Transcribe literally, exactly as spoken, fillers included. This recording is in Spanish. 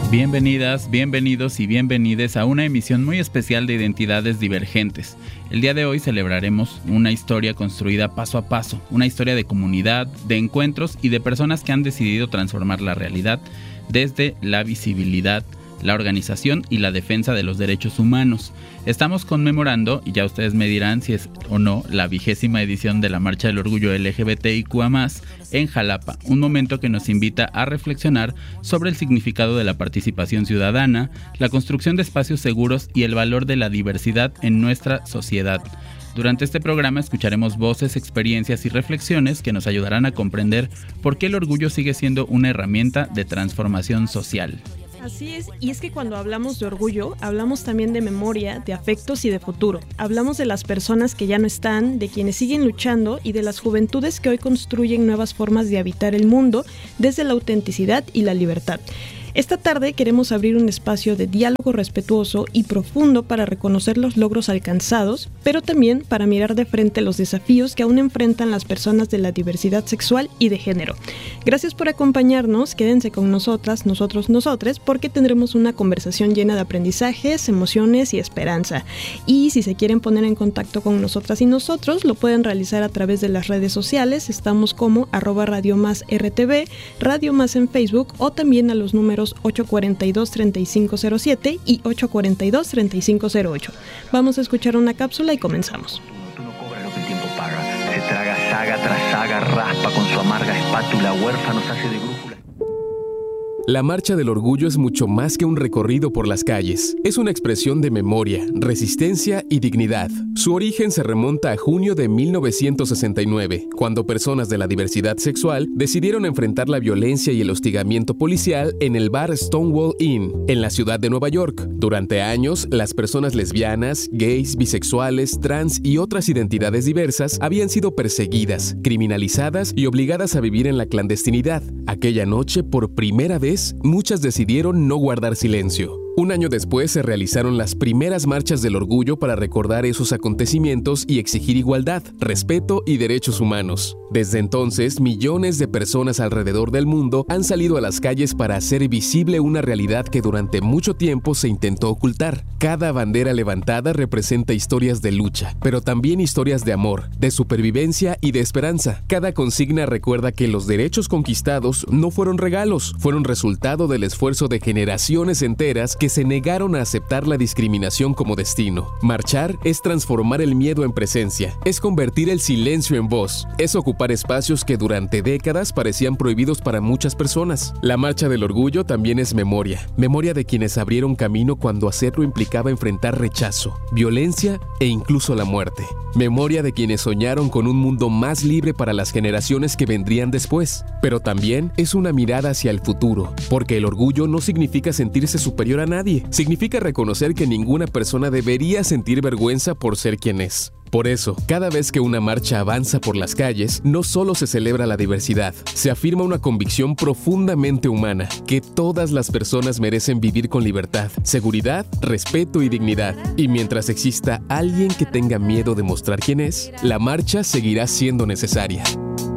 Bienvenidas, bienvenidos y bienvenides a una emisión muy especial de Identidades Divergentes. El día de hoy celebraremos una historia construida paso a paso, una historia de comunidad, de encuentros y de personas que han decidido transformar la realidad desde la visibilidad, la organización y la defensa de los derechos humanos. Estamos conmemorando, y ya ustedes me dirán si es o no, la vigésima edición de la Marcha del Orgullo L G B T I Q A más, en Jalapa, un momento que nos invita a reflexionar sobre el significado de la participación ciudadana, la construcción de espacios seguros y el valor de la diversidad en nuestra sociedad. Durante este programa escucharemos voces, experiencias y reflexiones que nos ayudarán a comprender por qué el orgullo sigue siendo una herramienta de transformación social. Así es, y es que cuando hablamos de orgullo, hablamos también de memoria, de afectos y de futuro. Hablamos de las personas que ya no están, de quienes siguen luchando y de las juventudes que hoy construyen nuevas formas de habitar el mundo desde la autenticidad y la libertad. Esta tarde queremos abrir un espacio de diálogo respetuoso y profundo para reconocer los logros alcanzados, pero también para mirar de frente los desafíos que aún enfrentan las personas de la diversidad sexual y de género. Gracias por acompañarnos, quédense con nosotras, nosotros, nosotres, porque tendremos una conversación llena de aprendizajes, emociones y esperanza. Y si se quieren poner en contacto con nosotras y nosotros, lo pueden realizar a través de las redes sociales. Estamos como arroba Radio Más R T V, Radio Más en Facebook o también a los números ocho cuatro dos, tres cinco cero siete y ocho cuatro dos, tres cinco cero ocho. Vamos a escuchar una cápsula y comenzamos. Tú no cobras lo que el tiempo paga. Se traga saga tras saga, raspa con su amarga espátula, huérfanos hace de brújula. La Marcha del Orgullo es mucho más que un recorrido por las calles. Es una expresión de memoria, resistencia y dignidad. Su origen se remonta a junio de mil novecientos sesenta y nueve, cuando personas de la diversidad sexual decidieron enfrentar la violencia y el hostigamiento policial en el bar Stonewall Inn, en la ciudad de Nueva York. Durante años, las personas lesbianas, gays, bisexuales, trans y otras identidades diversas habían sido perseguidas, criminalizadas y obligadas a vivir en la clandestinidad. Aquella noche, por primera vez, muchas decidieron no guardar silencio. Un año después se realizaron las primeras marchas del orgullo para recordar esos acontecimientos y exigir igualdad, respeto y derechos humanos. Desde entonces, millones de personas alrededor del mundo han salido a las calles para hacer visible una realidad que durante mucho tiempo se intentó ocultar. Cada bandera levantada representa historias de lucha, pero también historias de amor, de supervivencia y de esperanza. Cada consigna recuerda que los derechos conquistados no fueron regalos, fueron resultado del esfuerzo de generaciones enteras que se negaron a aceptar la discriminación como destino. Marchar es transformar el miedo en presencia, es convertir el silencio en voz, es ocupar espacios que durante décadas parecían prohibidos para muchas personas. La Marcha del Orgullo también es memoria, memoria de quienes abrieron camino cuando hacerlo implicaba enfrentar rechazo, violencia e incluso la muerte. Memoria de quienes soñaron con un mundo más libre para las generaciones que vendrían después. Pero también es una mirada hacia el futuro, porque el orgullo no significa sentirse superior a nadie. Significa reconocer que ninguna persona debería sentir vergüenza por ser quien es. Por eso, cada vez que una marcha avanza por las calles, no solo se celebra la diversidad, se afirma una convicción profundamente humana, que todas las personas merecen vivir con libertad, seguridad, respeto y dignidad. Y mientras exista alguien que tenga miedo de mostrar quién es, la marcha seguirá siendo necesaria.